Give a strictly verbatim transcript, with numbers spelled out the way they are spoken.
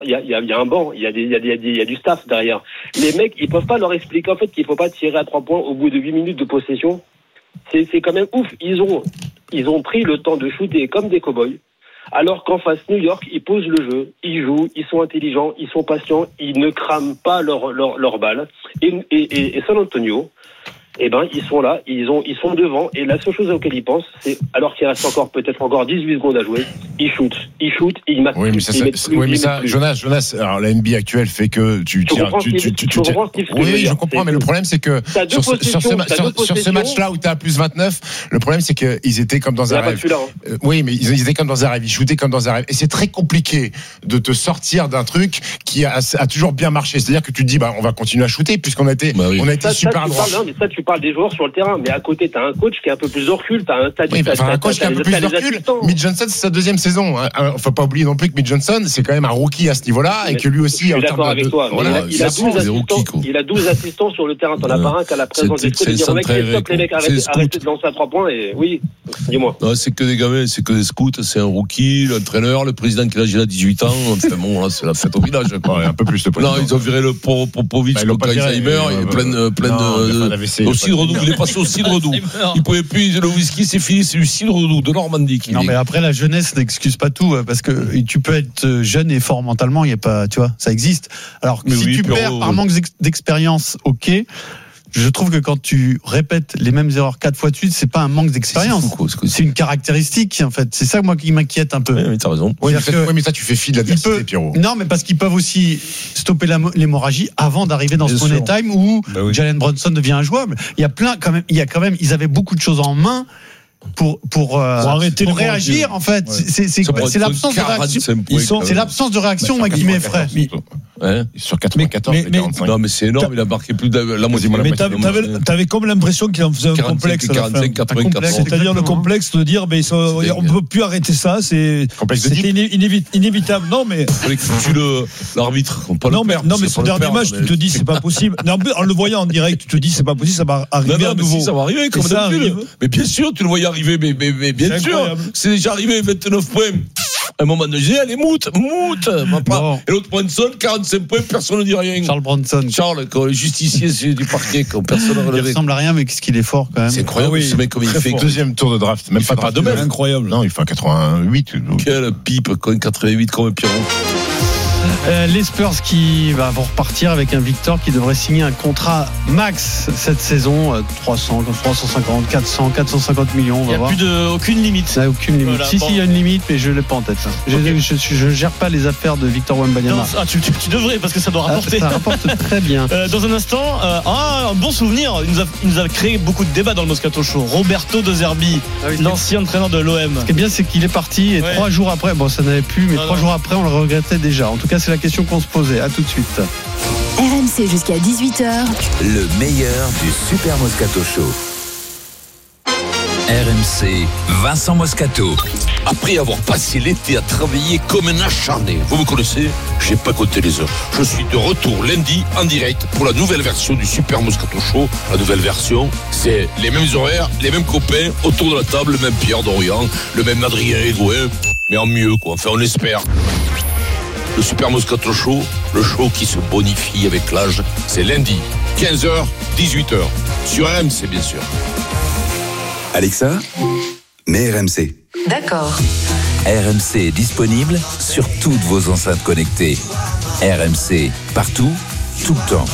Il y a, il y a, il y a un banc, il y a des, il y a des, il y a du staff derrière. Les mecs, ils peuvent pas leur expliquer en fait qu'il faut pas tirer à trois points au bout de huit minutes de possession. C'est, c'est quand même ouf. Ils ont, ils ont pris le temps de shooter comme des cow-boys. Alors qu'en face, New York, ils posent le jeu, ils jouent, ils sont intelligents, ils sont patients, ils ne crament pas leur, leur, leur balle. Et, et, et, et San Antonio, eh ben, ils sont là, ils ont, ils sont devant, et la seule chose auquel ils pensent, c'est, alors qu'il reste encore, peut-être encore dix-huit secondes à jouer, ils shootent, ils shootent, ils marquent. Oui, mais ça, ça plus, oui, mais ça, Jonas, Jonas, alors la N B A actuelle fait que tu tires, tu, tu, tu, tu, tu, oui, je comprends, mais le problème, c'est que sur, sur, ce, sur, sur ce match-là où t'es à plus vingt-neuf, le problème, c'est qu'ils étaient comme dans un rêve. Hein. Oui, mais ils étaient comme dans un rêve, ils shootaient comme dans un rêve. Et c'est très compliqué de te sortir d'un truc qui a, a toujours bien marché. C'est-à-dire que tu te dis, bah, on va continuer à shooter, puisqu'on a été, bah oui. on a été ça, super droit. Non, mais ça, tu parles des joueurs sur le terrain. Mais à côté, t'as un coach qui a un peu plus de recul, t'as un, t'as oui, t'as, enfin, t'as, un coach qui a un peu plus de recul. Mitch Johnson, c'est sa deuxième saison. Hein. Faut pas oublier non plus que Mitch Johnson, c'est quand même un rookie à ce niveau-là, mais et que lui aussi. Je suis d'accord avec toi. Voilà, il, a, il, a douze assistants, il a douze assistants sur le terrain. T'en as pas un qu'à la présence des trucs de dire aux mecs, stop les mecs, arrêtez, arrêtez de lancer à trois points. Et oui, dis-moi. Non, c'est que des gamins, c'est que des scouts, c'est un rookie, l'entraîneur, le président qui a dix-huit ans. Enfin bon, là, c'est la fête au village. Ouais, un peu plus de Non, ils ont viré le Popovic contre Alzheimer, il est plein, plein de, aussi de redoux. Il est passé aussi de redoux. Il pouvait plus, le whisky, c'est fini, c'est du cidre redoux, de Normandie qui Non, mais après, la jeunesse n'excuse pas tout, parce que tu peux être jeune et fort mentalement, il y a pas, tu vois, ça existe. Alors, mais si oui, tu perds par manque d'expérience, ok. Je trouve que quand tu répètes les mêmes erreurs quatre fois de suite, c'est pas un manque d'expérience. C'est, fou, c'est, c'est une caractéristique, en fait. C'est ça, moi, qui m'inquiète un peu. Oui, mais t'as raison. Oui, mais, que, oui, mais ça, tu fais fi de l'adversité, Pierrot. Non, mais parce qu'ils peuvent aussi stopper la, l'hémorragie avant d'arriver dans Bien ce money time où bah oui. Jalen Brunson devient injouable. Il y a plein, quand même, il y a quand même, ils avaient beaucoup de choses en main. Pour pour, euh, pour, arrêter pour réagir en fait ouais. c'est c'est c'est, c'est l'absence de réaction ils sont c'est l'absence de réaction moi qui m'effraie ouais. Sur quatre-vingt-quatorze mais, mais, mais, non mais c'est énorme il a marqué plus de la moitié mais t'avais, t'avais, t'avais comme l'impression qu'il en faisait un complexe quarante-cinq, quatre-vingt-quatorze c'est-à-dire le complexe de dire mais on peut plus arrêter ça c'est c'était inévitable non mais fallait que tu le l'arbitre non mais non mais ce dernier match tu te dis c'est pas possible en le voyant en direct tu te dis c'est pas possible ça va arriver à nouveau ça va arriver comme d'habitude mais bien sûr tu le voyais arriver, mais, mais, mais bien c'est sûr, incroyable. C'est déjà arrivé, vingt-neuf points. À un moment donné, elle est moute, moute. Bon. Et l'autre Brunson, quarante-cinq points, personne ne dit rien. Charles Brunson. Charles, quand le justicier du parquet, quand personne ne relève. Il ressemble à rien, mais qu'est-ce qu'il est fort quand même. C'est incroyable, ah oui, ce mec, comme il fait. Deuxième tour de draft, même pas, pas de même. Incroyable. Non, il fait un quatre-vingt-huit. Quelle pipe, quand quatre-vingt-huit, comme un Pierrot. Euh, les Spurs qui bah, vont repartir avec un Victor qui devrait signer un contrat max cette saison, euh, trois cents, trois cent cinquante, quatre cents, quatre cent cinquante millions. On va il n'y a voir. plus de, aucune limite. Il n'y a aucune limite. Voilà, si, bon. si, il y a une limite, mais je ne l'ai pas en tête. Je ne okay. je, je gère pas les affaires de Victor Wembanyama. Ah, tu, tu, tu devrais, parce que ça doit rapporter. Ah, ça rapporte très bien. Euh, dans un instant, euh, ah, un bon souvenir. Il nous, a, il nous a créé beaucoup de débats dans le Moscato Show. Roberto De Zerbi, ah oui, l'ancien entraîneur de l'O M. Ce qui est bien, c'est qu'il est parti et ouais. trois jours après, bon, ça n'avait plus, mais non, trois non. jours après, on le regrettait déjà. En tout cas, c'est la question qu'on se posait. À tout de suite. R M C jusqu'à dix-huit heures. Le meilleur du Super Moscato Show. R M C, Vincent Moscato. Après avoir passé l'été à travailler comme un acharné, vous me connaissez, j'ai pas compté les heures. Je suis de retour lundi en direct pour la nouvelle version du Super Moscato Show. La nouvelle version, c'est les mêmes horaires, les mêmes copains autour de la table, le même Pierre Dorian, le même Adrien Edouin, mais en mieux quoi. Enfin, on espère. Le Super Moscato Show, le show qui se bonifie avec l'âge, c'est lundi, quinze heures, dix-huit heures. Sur R M C, bien sûr. Alexa, mets R M C. D'accord. R M C est disponible sur toutes vos enceintes connectées. R M C, partout, tout le temps.